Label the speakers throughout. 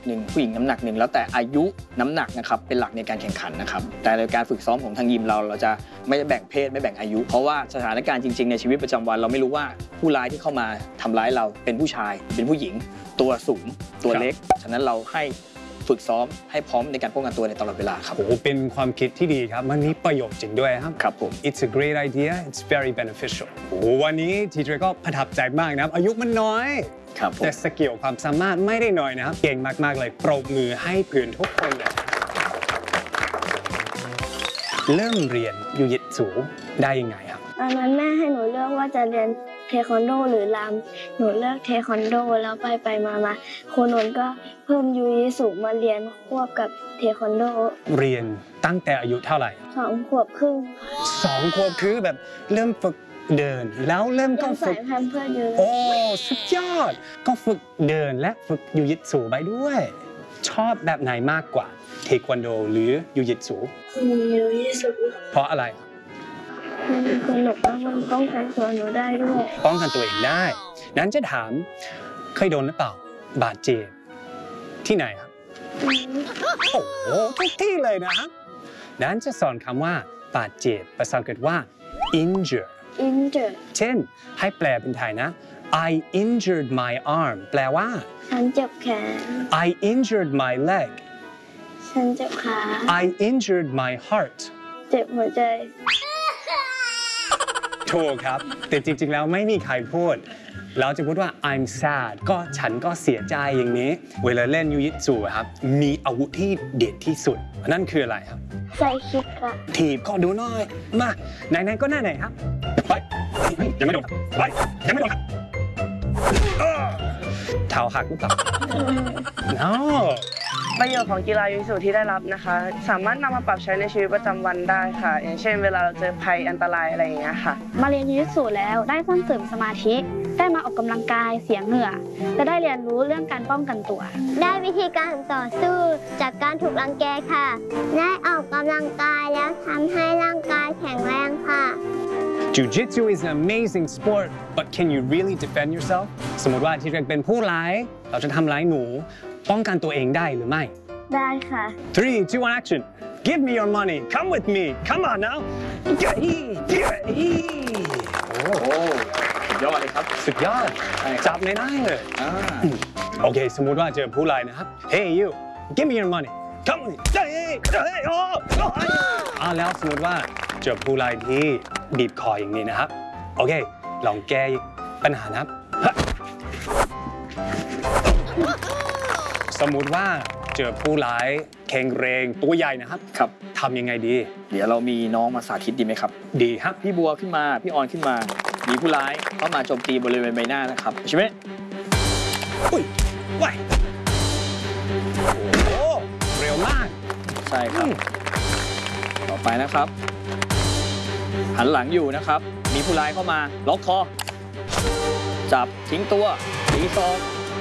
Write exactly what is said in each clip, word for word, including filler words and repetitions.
Speaker 1: หนึ่งผู้หญิงน้ำหนักหนึ่งแล้วแต่อายุน้ำหนักนะครับเป็นหลักในการแข่งขันนะครับแต่ในการฝึกซ้อมของทางยิมเราเราจะไม่แบ่งเพศไม่แบ่งอายุเพราะว่าสถานการณ์จริงๆในชีวิตประจำวันเราไม่รู้ว่าผู้ร้ายที่เข้ามาทำร้ายเราเป็นผู้ชายเป็นผู้หญิงตัวสูงตัวเล็กฉะนั้นเราให้ฝึกซ้อมให้พร้อมในการป้องกันตัวในตลอดเวลาครับ
Speaker 2: โอ้เป็นความคิดที่ดีครับมันมีประโยชน์จริงด้วยครับ
Speaker 1: ครับผม
Speaker 2: It's a great idea It's very beneficial โอ้วันนี้ทีเจก็ประทับใจมากนะครับอายุมันน้อยแต่สกิลความสามารถไม่ได้น้อยนะครับเก่งมากๆเลยปรบมือให้เพื่อนทุกคนเลยเริ่มเรียนยูยิตสูได้ยังไงครับ
Speaker 3: ตอนนั้นแม่ให้หนูเลือกว่าจะเรียนเทควันโดหรือรำหนูเลือกเทควันโดแล้วไปไปมามาครูนนท์ก็เพิ่มยูยิสูมาเรียนควบกับเทควันโด
Speaker 2: เรียนตั้งแต่อายุเท่าไหร่
Speaker 3: สองขวบครึ่ง
Speaker 2: สองขวบคือแบบเริ่มฝึกเดินแล้วเริ่มก็ฝึก
Speaker 3: แพมเพื่อเดิน
Speaker 2: โอ้สุดยอดก็ฝึกเดินและฝึกยูยิสูไปด้วยชอบแบบไหนมากกว่าเทควันโดหรือยูยิสู
Speaker 3: ยูยิสู
Speaker 2: เพราะอะไร
Speaker 3: มันสนุกมากมันป้องกันตัวหนูได้ด้วย
Speaker 2: ป้องกันตัวเองได้นั้นจะถามเคยโดนหรือเปล่าบาดเจ็บที่ไหนครับโอ้โหทุกที่เลยนะครับนั้นจะสอนคำว่าบาดเจ็บภาษาอังกฤษว่า injure
Speaker 3: injure
Speaker 2: เช่นให้แปลเป็นไทยนะ I injured my arm แปลว่า
Speaker 3: ฉันเจ็บแขน
Speaker 2: I injured my leg
Speaker 3: ฉันเจ็บขา
Speaker 2: I injured my heart
Speaker 3: เจ็บหัวใจ
Speaker 2: ถูกครับแต่จริงๆแล้วไม่มีใครพูดเราจะพูดว่า I'm sad ก็ฉันก็เสียใจอย่างนี้เวลาเล่นยูยิสูครับมีอาวุธที่เด็ดที่สุดนั่นคืออะไรครับ
Speaker 3: ใส่คิกค่ะ
Speaker 2: ถีบก็ดูหน่อยมาไหนๆก็หน้าไหนครับไปยังไม่โดนไปยังไม่โดนเท้าหักหรือเปล่า no
Speaker 4: ประโยชน์ของกีฬายูยิสูที่ได้รับนะคะสามารถนำมาปรับใช้ในชีวิตประจำวันได้ค่ะอย่างเช่นเวลาเราเจอภัยอันตรายอะไรอย่างเงี้ยค่ะ
Speaker 5: มาเรียนยูยิสูแล้วได้สร้างเสริมสมาธิได้มาออกกำลังกายเสียเหงื่อและได้เรียนรู้เรื่องการป้องกันตัว
Speaker 6: ได้วิธีการต่อสู้จากการถูกรังแกค่ะได้ออกกำลังกายแล้วทำให้ร่างกายแข็งแรงค่ะ
Speaker 2: Jiu-Jitsu is an amazing sport but can you really defend yourself สมมติว่าที่เรียกเป็นผู้ร้ายเราจะทำร้ายหนูป้องกันตัวเองได้หรือไม่
Speaker 3: ได้ค่ะ
Speaker 2: three two one action give me your money come with me come on now
Speaker 1: โอ้โหสุดยอดเลยครับ
Speaker 2: สุดยอดจับไม่ได้เลยโอเคสมมติว่าเจอผู้ร้ายนะครับ hey you give me your money come with me อ่าแล้วสมมติว่าเจอผู้ร้ายที่บีบคออย่างนี้นะครับโอเคลองแก้ปัญหานะครับสมมุติว่าเจอผู้ร้ายแข็งแรงตัวใหญ่นะครับ
Speaker 1: ครับ
Speaker 2: ทำยังไงดี
Speaker 1: เดี๋ยวเรามีน้องมาสาธิตดีไหมครับ
Speaker 2: ดีครับ
Speaker 1: พี่บัวขึ้นมาพี่ออนขึ้นมามีผู้ร้ายเข้ามาโจมตีบริเวณใบหน้านะครับใช่ไหม
Speaker 2: อุ้ยว้ายโอ้เร็วมาก
Speaker 1: ใช่ครับต่อไปนะครับหันหลังอยู่นะครับมีผู้ร้ายเข้ามาล็อกคอจับทิ้งตัวตีซอง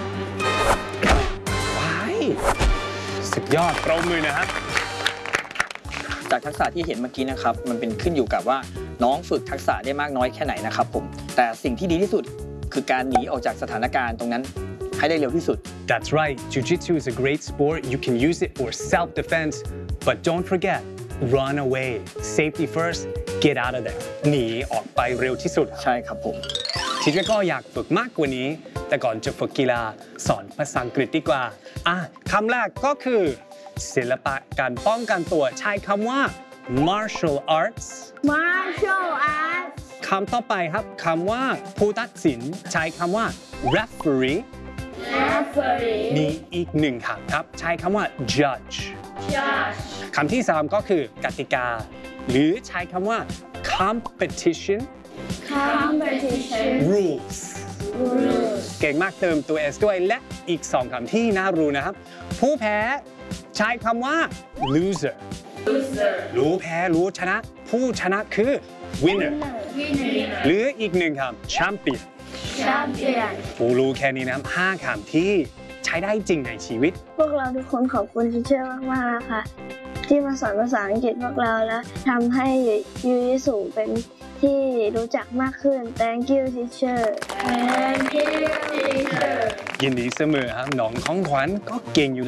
Speaker 2: สุดยอดปรบมือนะครับ
Speaker 1: จากทักษะที่เห็นเมื่อกี้นะครับมันเป็นขึ้นอยู่กับว่าน้องฝึกทักษะได้มากน้อยแค่ไหนนะครับผมแต่สิ่งที่ดีที่สุดคือการหนีออกจากสถานการณ์ตรงนั้นให้ได้เร็วที่สุด
Speaker 2: That's right Jiu-Jitsu is a great sport you can use it for self-defense but don't forget run away safety first get out of there หนีออกไปเร็วที่สุด
Speaker 1: ใช่ครับผม
Speaker 2: ทีนี้ก็อยากฝึกมากกว่านี้แต่ก่อนจะฝึกกีฬาสอนภาษาอังกฤษดีกว่าอ่ะคำแรกก็คือศิลปะการป้องกันตัวใช้คำว่า martial arts
Speaker 3: martial arts
Speaker 2: คำต่อไปครับคำว่าผู้ตัดสินใช้คำว่า referee
Speaker 3: referee
Speaker 2: มีอีกหนึ่งคำครับใช้คำว่า judge
Speaker 3: judge
Speaker 2: คำที่สามก็คือกติกาหรือใช้คำว่า competition
Speaker 3: competition
Speaker 2: rules เก่งมากเติมตัว S ด้วยและอีกสองคำที่น่ารู้นะครับผู้แพ้ใช้คำว่า loser
Speaker 3: loser
Speaker 2: รู้แพ้รู้ชนะผู้ชนะคือ winner หรืออีกหนึ่งคำ champion
Speaker 3: champion
Speaker 2: ผู้รู้แค่นี้นะครับห้าคำที่ใช้ได้จริงในชีวิต
Speaker 3: พวกเราทุกคนขอบคุณทีเชอร์มากๆนะคะที่มาสอนภาษาอังกฤษพวกเราแล้วทำให้ยูยิสูเป็นที่รู้จักมากขึ้น Thank you teacher
Speaker 6: Thank you teacher
Speaker 2: ยินดีเสมอครับน้องของขวัญก็เก่งอยู่